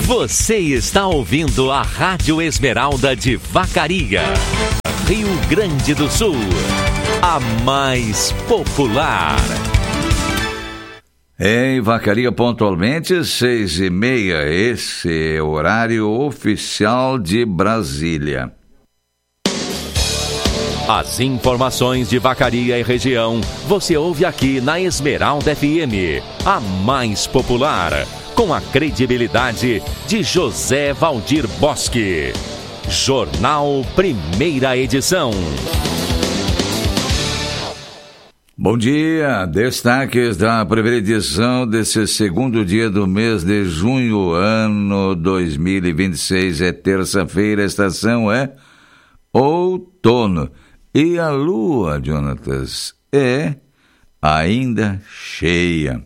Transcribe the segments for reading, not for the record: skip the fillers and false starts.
Você está ouvindo a Rádio Esmeralda de Vacaria, Rio Grande do Sul, a mais popular. Em Vacaria, pontualmente, 6h30, esse é o horário oficial de Brasília. As informações de Vacaria e região, você ouve aqui na Esmeralda FM, a mais popular, com a credibilidade de José Valdir Bosque. Jornal Primeira Edição. Bom dia, destaques da primeira edição desse segundo dia do mês de junho, ano 2026. É terça-feira, a estação é outono. E a lua, Jonatas, é ainda cheia.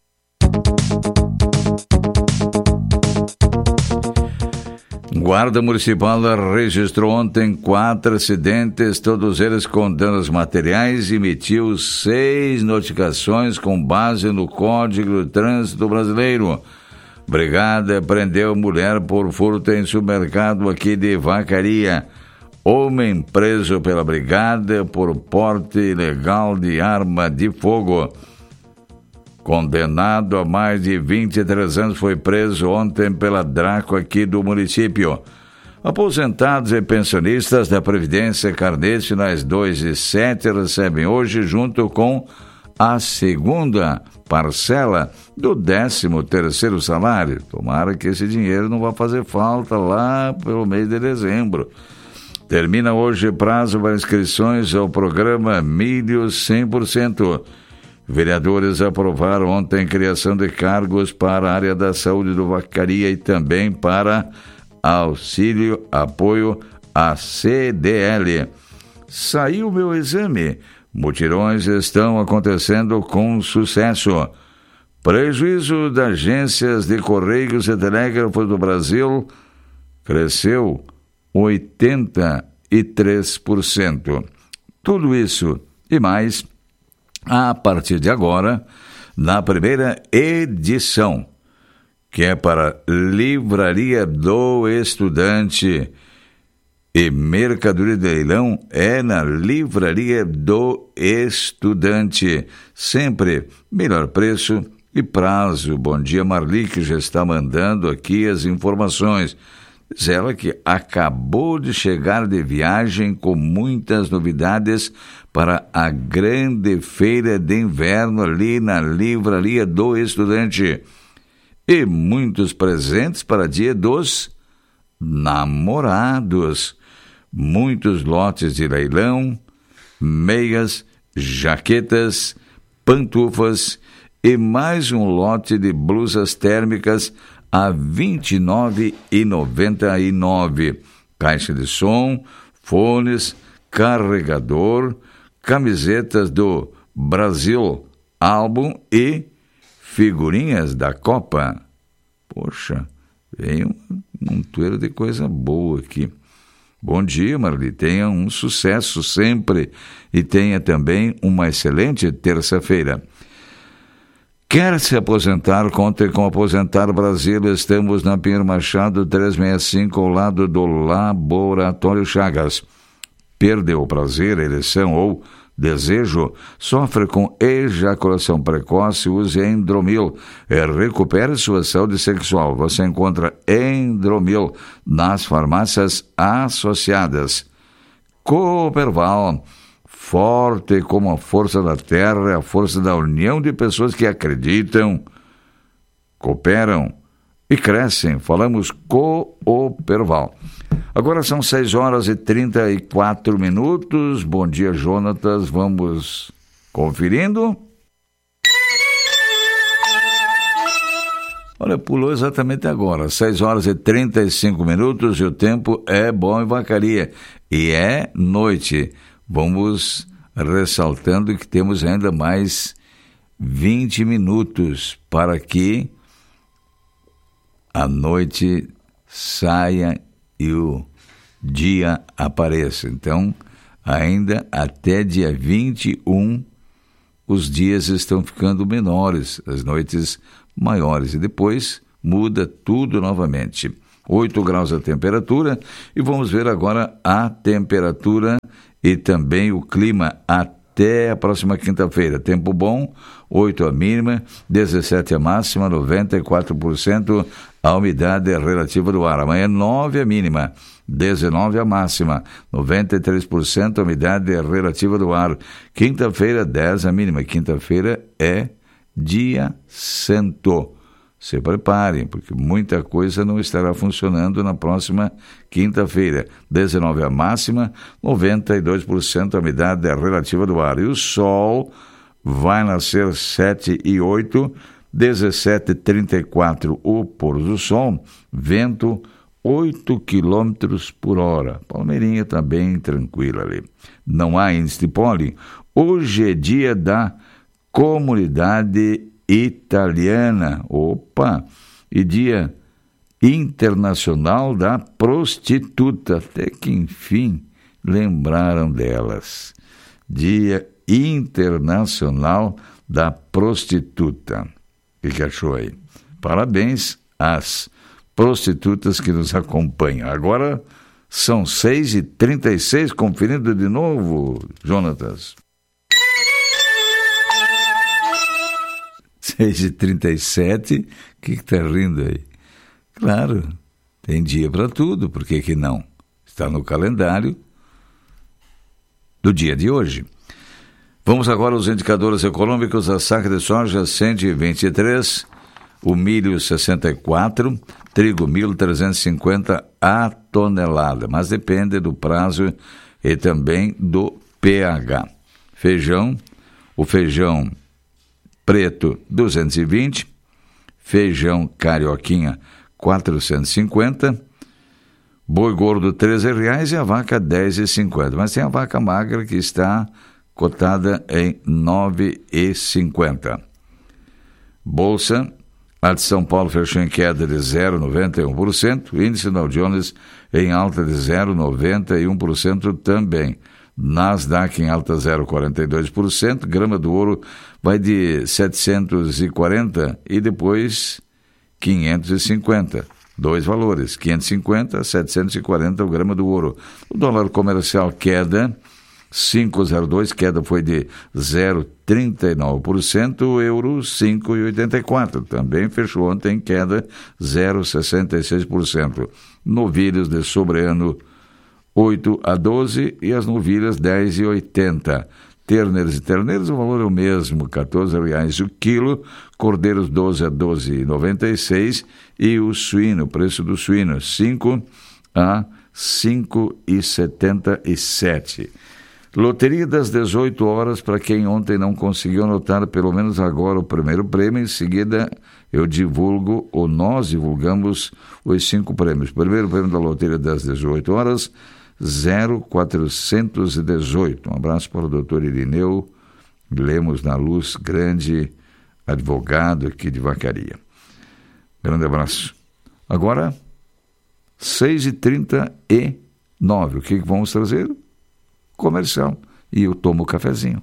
Guarda Municipal registrou ontem 4 acidentes, todos eles com danos materiais, e emitiu 6 notificações com base no Código do Trânsito Brasileiro. Brigada prendeu mulher por furto em supermercado aqui de Vacaria. Homem preso pela brigada por porte ilegal de arma de fogo. Condenado a mais de 23 anos, foi preso ontem pela Draco aqui do município. Aposentados e pensionistas da Previdência Carnês finais 2 e 7 recebem hoje, junto com a segunda parcela do 13º salário. Tomara que esse dinheiro não vá fazer falta lá pelo mês de dezembro. Termina hoje prazo para inscrições ao programa Milho 100%. Vereadores aprovaram ontem a criação de cargos para a área da saúde do Vacaria e também para apoio à CDL. Saiu meu exame. Mutirões estão acontecendo com sucesso. Prejuízo das agências de Correios e Telégrafos do Brasil cresceu 83%. Tudo isso e mais a partir de agora, na primeira edição, que é para Livraria do Estudante e Mercadoria de Leilão, é na Livraria do Estudante. Sempre melhor preço e prazo. Bom dia, Marli, que já está mandando aqui as informações. Diz ela que acabou de chegar de viagem com muitas novidades para a grande feira de inverno ali na Livraria do Estudante. E muitos presentes para Dia dos Namorados. Muitos lotes de leilão, meias, jaquetas, pantufas e mais um lote de blusas térmicas a R$ 29,99. Caixa de som, fones, carregador, camisetas do Brasil Álbum e figurinhas da Copa. Poxa, vem um montoeiro de coisa boa aqui. Bom dia, Marli. Tenha um sucesso sempre e tenha também uma excelente terça-feira. Quer se aposentar? Conte com Aposentar Brasil. Estamos na Pinheiro Machado 365, ao lado do Laboratório Chagas. Perdeu o prazer, ereção ou desejo? Sofre com ejaculação precoce? Use Endromil. Recupere sua saúde sexual. Você encontra Endromil nas farmácias associadas. Cooperval. Forte como a força da terra, a força da união de pessoas que acreditam, cooperam e crescem. Falamos Cooperval. Agora são 6h34. Bom dia, Jonatas. Vamos conferindo. Olha, pulou exatamente agora, 6h35 e o tempo é bom em Vacaria. E é noite. Vamos ressaltando que temos ainda mais 20 minutos para que a noite saia e o dia apareça. Então, ainda até dia 21, os dias estão ficando menores, as noites maiores. E depois muda tudo novamente. 8 graus a temperatura, e vamos ver agora a temperatura e também o clima até a próxima quinta-feira. Tempo bom, 8 a mínima, 17 a máxima, 94% a umidade relativa do ar. Amanhã 9 a mínima, 19 a máxima, 93% a umidade relativa do ar. Quinta-feira 10 a mínima, quinta-feira é dia santo. Se preparem, porque muita coisa não estará funcionando na próxima quinta-feira. 19 a máxima, 92% a umidade relativa do ar. E o sol vai nascer 7h08, 17h34 o pôr do sol, vento 8 km por hora. Palmeirinha está bem tranquila ali. Não há índice de pólen. Hoje é dia da comunidade italiana, e dia internacional da prostituta, até que enfim lembraram delas. Dia internacional da prostituta. O que achou aí? Parabéns às prostitutas que nos acompanham. Agora são 6h36, conferindo de novo, Jonatas. 6h37, o que está rindo aí? Claro, tem dia para tudo, por que não? Está no calendário do dia de hoje. Vamos agora aos indicadores econômicos. A saca de soja 123, o milho 64, trigo 1.350 a tonelada, mas depende do prazo e também do pH. Feijão, o feijão preto 220, feijão carioquinha 450, boi gordo R$13 e a vaca R$10,50. Mas tem a vaca magra que está cotada em R$9,50. Bolsa, a de São Paulo fechou em queda de 0,91%, índice Dow Jones em alta de 0,91% também. Nasdaq em alta 0,42%, grama do ouro vai de 740 e depois 550. Dois valores, 550 a 740 o grama do ouro. O dólar comercial queda 5,02, queda foi de 0,39%, o euro 5,84, também fechou ontem queda 0,66%. Novilhos de sobreano 8 a 12 e as novilhas 10,80. Terneiros e terneiros, o valor é o mesmo, R$14 o quilo. Cordeiros 12 a 12,96 e o suíno, o preço do suíno 5 a 5,77. Loteria das 18 horas, para quem ontem não conseguiu anotar pelo menos agora o primeiro prêmio, em seguida eu divulgo, ou nós divulgamos os 5 prêmios. Primeiro prêmio da loteria das 18 horas, 0418. Um abraço para o doutor Irineu Lemos na Luz, grande advogado aqui de Vacaria. Grande abraço. Agora, 6h39. O que vamos trazer? Comercial. E eu tomo o cafezinho.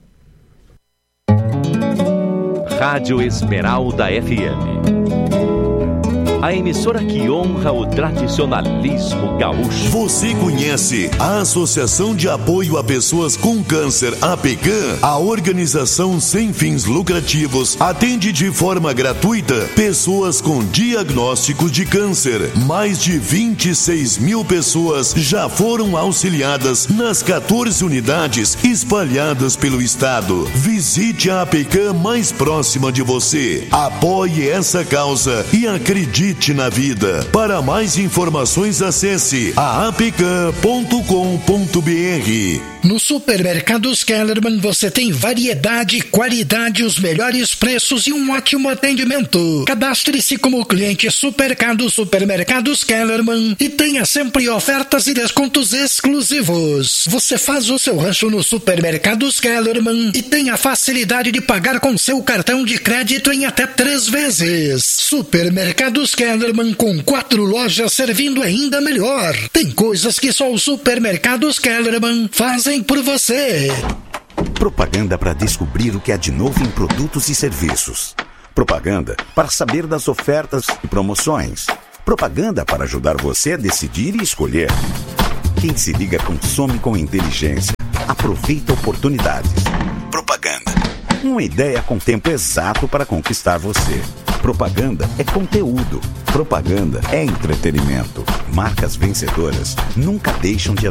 Rádio Esmeralda FM. A emissora que honra o tradicionalismo gaúcho. Você conhece a Associação de Apoio a Pessoas com Câncer, APCAM? A organização sem fins lucrativos atende de forma gratuita pessoas com diagnósticos de câncer. Mais de 26 mil pessoas já foram auxiliadas nas 14 unidades espalhadas pelo estado. Visite a APCAM mais próxima de você. Apoie essa causa e acredite na vida. Para mais informações, acesse aapcam.com.br. No Supermercados Kellerman você tem variedade, qualidade, os melhores preços e um ótimo atendimento. Cadastre-se como cliente Supermercados Kellerman e tenha sempre ofertas e descontos exclusivos. Você faz o seu rancho no Supermercados Kellerman e tem a facilidade de pagar com seu cartão de crédito em até 3 vezes. Supermercados Kellerman, com 4 lojas servindo ainda melhor. Tem coisas que só os Supermercados Kellerman fazem por você. Propaganda para descobrir o que há de novo em produtos e serviços. Propaganda para saber das ofertas e promoções. Propaganda para ajudar você a decidir e escolher. Quem se liga consome com inteligência. Aproveita oportunidades. Propaganda. Uma ideia com tempo exato para conquistar você. Propaganda é conteúdo. Propaganda é entretenimento. Marcas vencedoras nunca deixam de